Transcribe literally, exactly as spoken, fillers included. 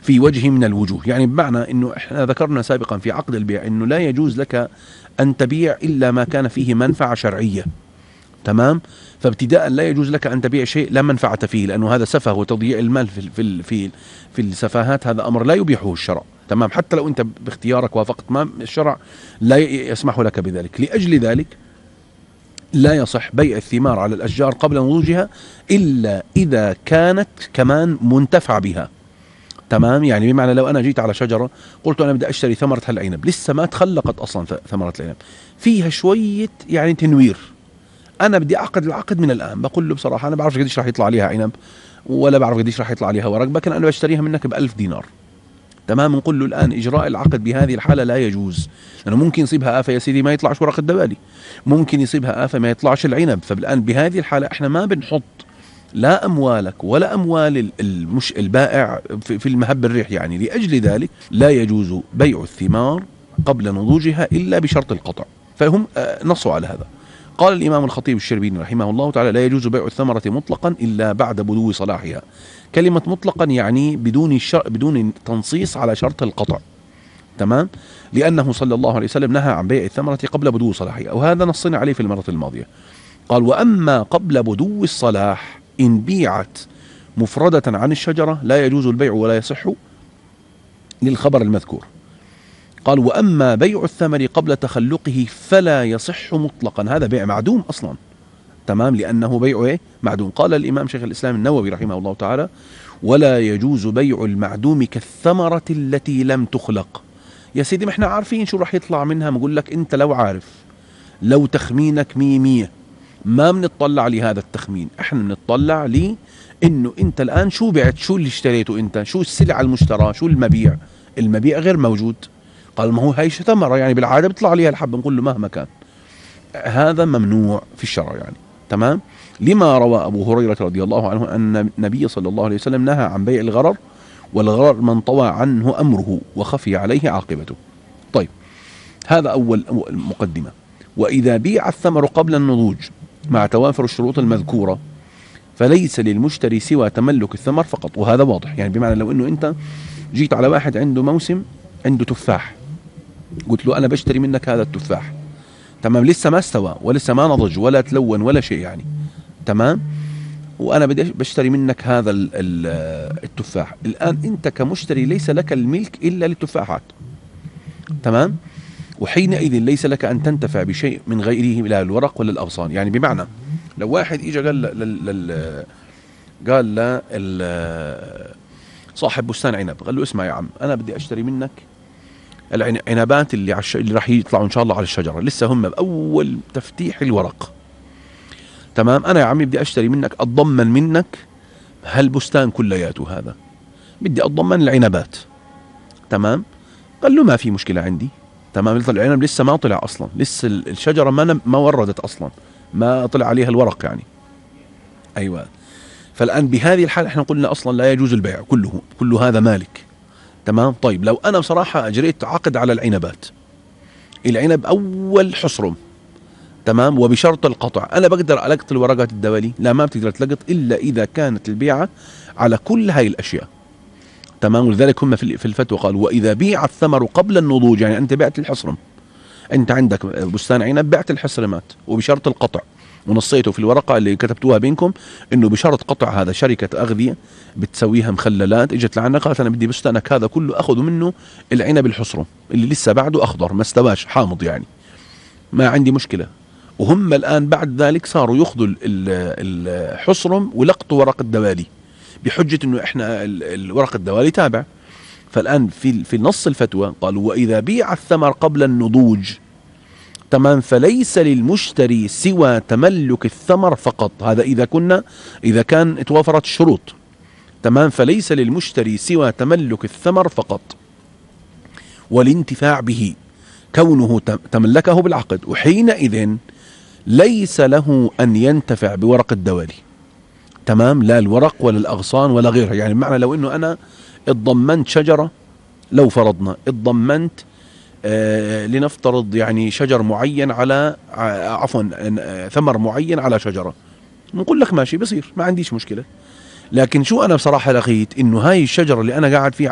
في وجه من الوجوه. يعني بمعنى أنه إحنا ذكرنا سابقا في عقد البيع أنه لا يجوز لك أن تبيع إلا ما كان فيه منفعة شرعية. تمام. فابتداء لا يجوز لك أن تبيع شيء لا منفعة فيه، لأنه هذا سفه وتضييع المال في في في في السفاهات، هذا أمر لا يبيحه الشرع. تمام. حتى لو أنت باختيارك وافقت، ما الشرع لا يسمح لك بذلك. لأجل ذلك لا يصح بيع الثمار على الأشجار قبل نضوجها إلا إذا كانت كمان منتفع بها. تمام. يعني بمعنى لو أنا جيت على شجرة قلت أنا بدي أشتري ثمرة هالعنب، لسه ما تخلقت أصلا ثمرة العنب، فيها شوية يعني تنوير، أنا بدي أعقد العقد من الآن. بقول له بصراحة أنا بعرف قديش راح يطلع عليها عنب، ولا بعرف قديش راح يطلع عليها ورق، لكن أنا بشتريها منك بألف دينار. تمام. نقول له الآن إجراء العقد بهذه الحالة لا يجوز، لأنه ممكن يصيبها آفة يا سيدي ما يطلعش ورق الدوالي، ممكن يصيبها آفة ما يطلعش العنب. فالآن بهذه الحالة إحنا ما بنحط لا أموالك ولا أموال المش البائع في المهب الريح. يعني لأجل ذلك لا يجوز بيع الثمار قبل نضوجها إلا بشرط القطع. فهم نصوا على هذا. قال الإمام الخطيب الشربيني رحمه الله تعالى: لا يجوز بيع الثمرة مطلقا إلا بعد بدو صلاحها. كلمة مطلقا يعني بدون بدون تنصيص على شرط القطع. تمام. لأنه صلى الله عليه وسلم نهى عن بيع الثمرة قبل بدو صلاحها، وهذا نصنا عليه في المرة الماضية. قال: وأما قبل بدو الصلاح إن بيعت مفردة عن الشجرة لا يجوز البيع ولا يصح للخبر المذكور. قال: وأما بيع الثمر قبل تخلقه فلا يصح مطلقا، هذا بيع معدوم أصلا. تمام. لأنه بيع إيه؟ معدوم. قال الإمام شيخ الإسلام النووي رحمه الله تعالى: ولا يجوز بيع المعدوم كالثمرة التي لم تخلق. يا سيدي ما احنا عارفين شو رح يطلع منها. بقول لك انت لو عارف، لو تخمينك مية مية، ما بنطلع لهذا التخمين، احنا بنطلع لي انه انت الآن شو بعت، شو اللي اشتريته انت، شو السلعة المشترى، شو المبيع. المبيع غير موجود. قال: ما هو هاي ثمرة يعني بالعادة بيطلع عليها الحب. نقول له مهما كان هذا ممنوع في الشرع يعني. تمام. لما روى أبو هريرة رضي الله عنه أن النبي صلى الله عليه وسلم نهى عن بيع الغرر، والغرر من طوى عنه أمره وخفي عليه عاقبته. طيب، هذا أول مقدمة. وإذا بيع الثمر قبل النضوج مع توافر الشروط المذكورة فليس للمشتري سوى تملك الثمر فقط، وهذا واضح. يعني بمعنى لو أنه أنت جيت على واحد عنده موسم عنده تفاح، قلت له أنا بشتري منك هذا التفاح، تمام، لسه ما استوى ولسه ما نضج ولا تلون ولا شيء يعني، تمام، وأنا بدي بشتري منك هذا التفاح. الآن أنت كمشتري ليس لك الملك إلا للتفاحات، تمام، وحينئذ ليس لك أن تنتفع بشيء من غيره لا الورق ولا الأغصان. يعني بمعنى لو واحد إجا قال لل لل قال ل صاحب بستان عنب، قال له اسمع يا عم أنا بدي أشتري منك العنبات اللي عش... اللي راح يطلعوا إن شاء الله على الشجرة، لسه هم بأول تفتيح الورق، تمام، أنا يا عمي بدي أشتري منك، أتضمن منك هالبستان كلياته، هذا بدي أتضمن العنبات، تمام. قال له ما في مشكلة عندي، تمام. العنب لسه ما طلع أصلا، لسه الشجرة ما ما وردت أصلا، ما طلع عليها الورق يعني. أيوة. فالآن بهذه الحالة احنا قلنا أصلا لا يجوز البيع كله، كل هذا مالك، تمام. طيب لو أنا بصراحة أجريت عقد على العنبات، العنب أول حصرم، تمام، وبشرط القطع، أنا بقدر ألقط الورقات الدوالي؟ لا، ما بتقدر تلقط إلا إذا كانت البيعة على كل هاي الأشياء، تمام. ولذلك هم في الفتوى قالوا: وإذا بيع الثمر قبل النضوج، يعني أنت بعت الحصرم، أنت عندك بستان عنب بعت الحصرمات وبشرط القطع، ونصيته في الورقة اللي كتبتوها بينكم إنه بشرط قطع، هذا شركة أغذية بتسويها مخللات، إجت لعنا قالت أنا بدي بستانك هذا كله أخذ منه العنب الحصرم اللي لسه بعده أخضر ما استواش حامض يعني، ما عندي مشكلة. وهم الآن بعد ذلك صاروا يأخذوا الحصرم ولقطوا ورق الدوالي بحجة إنه إحنا الورق الدوالي تابع. فالآن في في نص الفتوى قالوا: وإذا بيع الثمر قبل النضوج، تمام، فليس للمشتري سوى تملك الثمر فقط. هذا إذا كنا إذا كان توافرت الشروط، تمام، فليس للمشتري سوى تملك الثمر فقط والانتفاع به، كونه تملكه بالعقد، وحينئذ ليس له أن ينتفع بورق الدوالي، تمام، لا الورق ولا الأغصان ولا غيرها. يعني بمعنى لو إنه أنا اتضمنت شجرة، لو فرضنا اتضمنت آه لنفترض يعني شجر معين على عفوا ثمر معين على شجرة، نقول لك ماشي بصير ما عنديش مشكلة. لكن شو أنا بصراحة لقيت إنه هاي الشجرة اللي أنا قاعد فيها